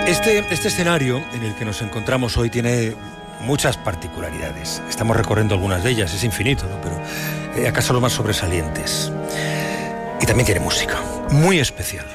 Este escenario en el que nos encontramos hoy tiene muchas particularidades. Estamos recorriendo algunas de ellas, es infinito, ¿no? Pero acaso lo más sobresalientes. Y también tiene música, muy especial.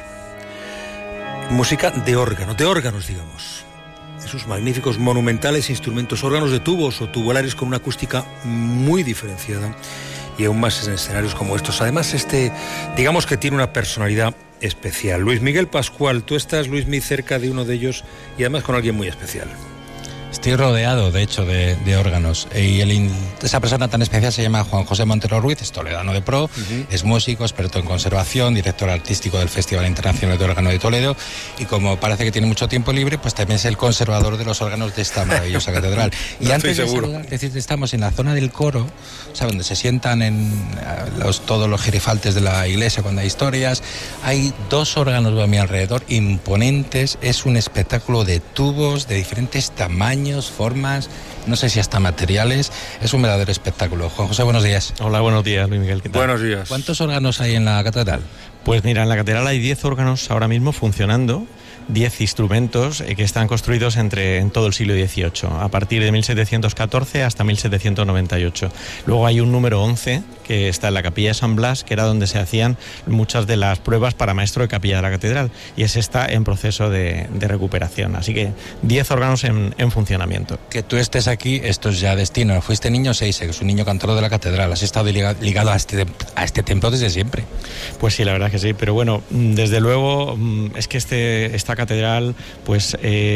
Música de órganos, digamos. Esos magníficos, monumentales instrumentos, órganos de tubos o tubulares con una acústica muy diferenciada y aún más en escenarios como estos. Además, digamos que tiene una personalidad especial. Luis Miguel Pascual, tú estás, Luismi, cerca de uno de ellos y además con alguien muy especial. Estoy rodeado, de hecho, de órganos. Y esa persona tan especial se llama Juan José Montero Ruiz, es toledano de pro, es músico, experto en conservación, director artístico del Festival Internacional de Órgano de Toledo, y como parece que tiene mucho tiempo libre, pues también es el conservador de los órganos de esta maravillosa catedral. Y no antes estoy de seguro. saludar, decirte, estamos en la zona del coro, ¿sabes? Donde se sientan todos los gerifaltes de la iglesia cuando hay historias. Hay dos órganos a mi alrededor, imponentes, es un espectáculo de tubos de diferentes tamaños, formas, no sé si hasta materiales. Es un verdadero espectáculo. Juan José, buenos días. Hola, buenos días, Luis Miguel, ¿qué tal? Buenos días. ¿Cuántos órganos hay en la catedral? Pues mira, en la catedral hay 10 órganos ahora mismo funcionando, 10 instrumentos que están construidos en todo el siglo XVIII, a partir de 1714 hasta 1798. Luego hay un número 11 que está en la capilla de San Blas, que era donde se hacían muchas de las pruebas para maestro de capilla de la catedral, y ese está en proceso de recuperación. Así que 10 órganos en funcionamiento. Que tú estés aquí, esto es ya destino. Fuiste niño Seise, que es un niño cantor de la catedral. Has estado ligado a este templo desde siempre. Pues sí, la verdad que sí, pero bueno, desde luego es que esta catedral pues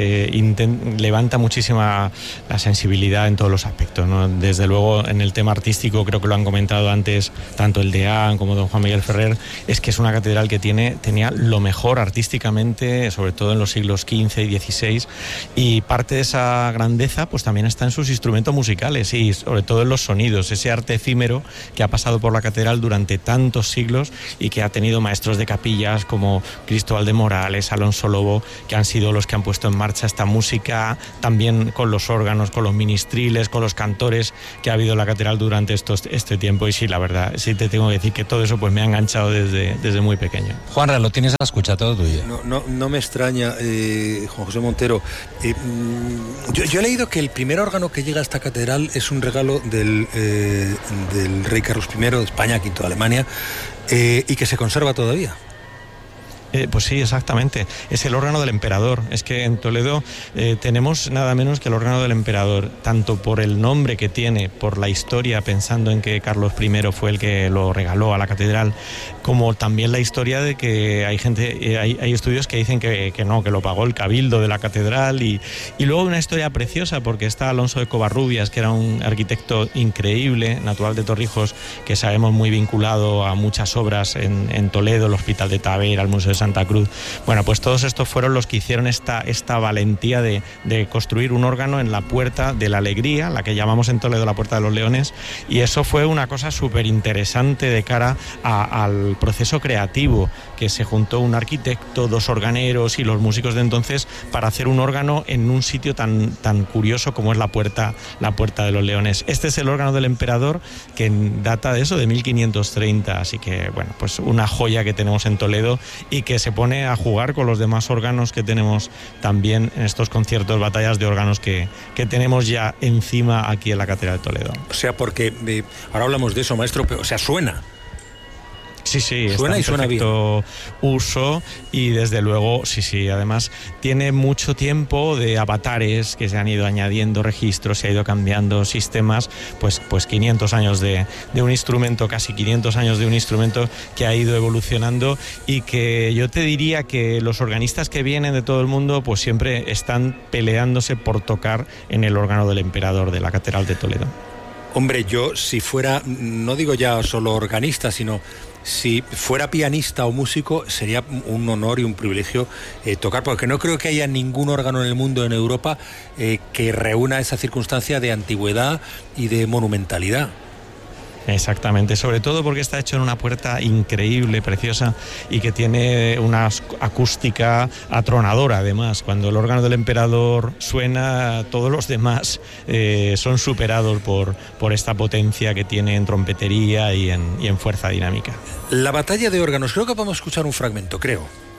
levanta muchísima la sensibilidad en todos los aspectos, ¿no? Desde luego en el tema artístico, creo que lo han comentado antes tanto el deán como don Juan Miguel Ferrer, es que es una catedral que tenía lo mejor artísticamente, sobre todo en los siglos XV y XVI, y parte de esa grandeza pues también está en sus instrumentos musicales y sobre todo en los sonidos, ese arte efímero que ha pasado por la catedral durante tantos siglos y que ha tenido maestros de capillas como Cristóbal de Morales, Alonso Lobo, que han sido los que han puesto en marcha esta música, también con los órganos, con los ministriles, con los cantores que ha habido en la catedral durante este tiempo. Y sí, la verdad, sí te tengo que decir que todo eso pues me ha enganchado desde muy pequeño. Juanra, lo tienes a la escucha, todo tuyo. No me extraña, Juan José Montero. Yo he leído que el primer órgano que llega a esta catedral es un regalo del rey Carlos I de España, V de Alemania, y que se conserva todavía. Pues sí, exactamente. Es el órgano del emperador. Es que en Toledo tenemos nada menos que el órgano del emperador, tanto por el nombre que tiene, por la historia, pensando en que Carlos I fue el que lo regaló a la catedral, como también la historia de que hay estudios que dicen que lo pagó el cabildo de la catedral, y luego una historia preciosa porque está Alonso de Covarrubias, que era un arquitecto increíble, natural de Torrijos, que sabemos muy vinculado a muchas obras en Toledo, el Hospital de Tavera, el Museo de Santa Cruz. Bueno, pues todos estos fueron los que hicieron esta valentía de construir un órgano en la Puerta de la Alegría, la que llamamos en Toledo la Puerta de los Leones, y eso fue una cosa súper interesante de cara al proceso creativo, que se juntó un arquitecto, dos organeros y los músicos de entonces para hacer un órgano en un sitio tan curioso como es la Puerta de los Leones. Este es el órgano del emperador, que data de eso, de 1530, así que bueno, pues una joya que tenemos en Toledo y que se pone a jugar con los demás órganos que tenemos también en estos conciertos, batallas de órganos que tenemos ya encima aquí en la Catedral de Toledo. O sea, porque ahora hablamos de eso, maestro, pero o sea, suena. Sí, suena está en perfecto uso y desde luego, sí, además tiene mucho tiempo de avatares que se han ido añadiendo registros, se ha ido cambiando sistemas, pues 500 años de un instrumento, casi 500 años de un instrumento que ha ido evolucionando y que yo te diría que los organistas que vienen de todo el mundo pues siempre están peleándose por tocar en el órgano del emperador de la Catedral de Toledo. Hombre, yo si fuera, no digo ya solo organista, sino si fuera pianista o músico, sería un honor y un privilegio tocar, porque no creo que haya ningún órgano en el mundo, en Europa, que reúna esa circunstancia de antigüedad y de monumentalidad. Exactamente, sobre todo porque está hecho en una puerta increíble, preciosa, y que tiene una acústica atronadora. Además, cuando el órgano del emperador suena, todos los demás son superados por esta potencia que tiene en trompetería y en fuerza dinámica. La batalla de órganos, creo que podemos escuchar un fragmento, creo.